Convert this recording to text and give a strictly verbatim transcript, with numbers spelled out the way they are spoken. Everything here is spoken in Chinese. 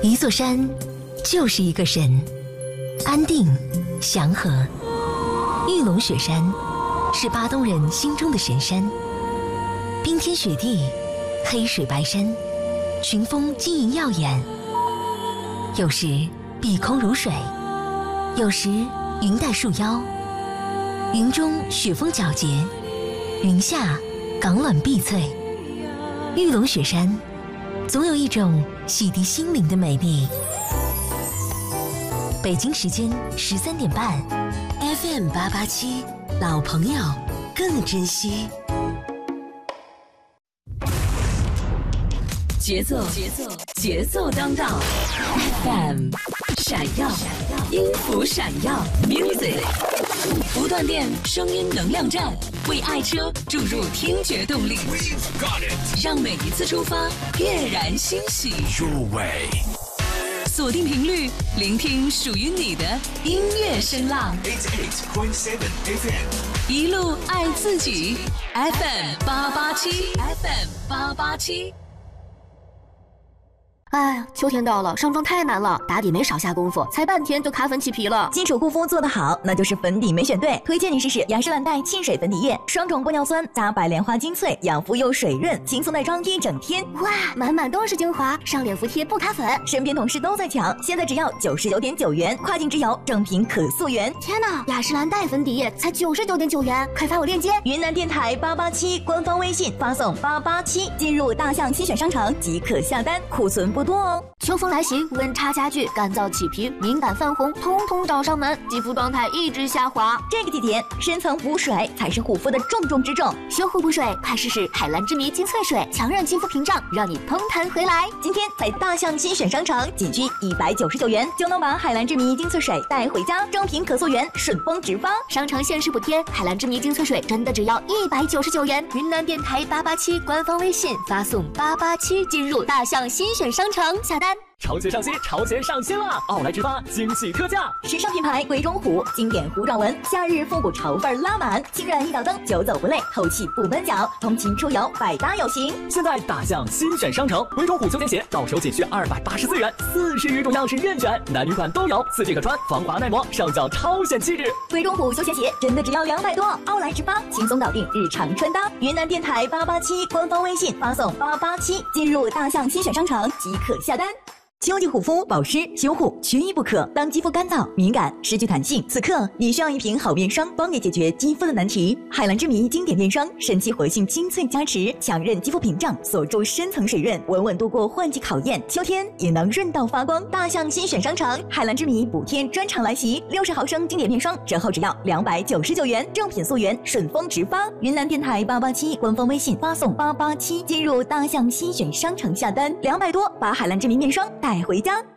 一座山就是一个神，安定祥和。玉龙雪山是巴东人心中的神山，冰天雪地，黑水白山，群峰晶莹耀眼，有时碧空如水，有时云带树腰，云中雪峰皎洁，云下港卵碧翠。玉龙雪山总有一种洗涤心灵的美丽。北京时间十三点半 ，F M 八八七，老朋友更珍惜。 节奏，节奏，节奏当道 ，F M 闪耀，音符闪耀 ，Music 不断电声音能量站，为爱车注入听觉动力，让每一次出发跃然欣喜。锁定频率，聆听属于你的音乐声浪。一路爱自己 ，F M 八八七 ，F M 八八七。 哎，秋天到了，上妆太难了，打底没少下功夫，才半天就卡粉起皮了。 金手护肤做得好，那就是粉底没选对。推荐你试试雅诗兰黛沁水粉底液，双重玻尿酸加白莲花精粹，养肤又水润，轻松耐妆一整天。 哇，满满都是精华，上脸服帖不卡粉。 身边同事都在抢，现在只要九十九点九元，跨境直邮，正品可溯源。 天哪，雅诗兰黛粉底液才九十九点九元，快发我链接。 云南电台八八七官方微信发送八八七，进入大象新选商城即可下单，库存不多哦。 秋风来袭，温差加剧，干燥起皮，敏感泛红，通通找上门，肌肤状态一直下滑。 这个季节，深层补水才是护肤的重中之重。 修护补水，快试试海蓝之谜精粹水，强韧肌肤屏障，让你嘭弹回来。 今天在大象新选商城，仅需一百九十九元就能把海蓝之谜精粹水带回家，正品可溯源，顺丰直发。 商城限时补贴，海蓝之谜精粹水真的只要一百九十九元。云南电台八八七官方微信发送八八七，进入大象新选商城下单。 潮鞋上新，潮鞋上新啦！奥莱直发惊喜特价， 时尚品牌鬼冢虎，经典糊状纹，夏日复古潮范拉满，轻软一脚蹬，久走不累，透气不闷脚，通勤出游百搭有型。 现在大象新选商城，鬼冢虎休闲鞋到手仅需二百八十四元，四十余种样式任选，男女款都有，四季可穿，防滑耐磨，上脚超显气质。 鬼冢虎休闲鞋真的只要两百多，奥莱直发轻松搞定日常穿搭。云南电台八八七官方微信发送八八七，进入大象新选商城即可下单。秋季护肤、保湿、修护缺一不可。当肌肤干燥、敏感、失去弹性，此刻你需要一瓶好面霜，帮你解决肌肤的难题。海蓝之谜经典面霜，神奇活性精粹加持，强韧肌肤屏障，锁住深层水润，稳稳度过换季考验。秋天也能润到发光。大象新选商城，海蓝之谜补贴专场来袭，六十毫升经典面霜折后只要两百九十九元，正品溯源，顺丰直发。云南电台八八七官方微信发送八八七，进入大象新选商城下单，两百多把海蓝之谜面霜带回家。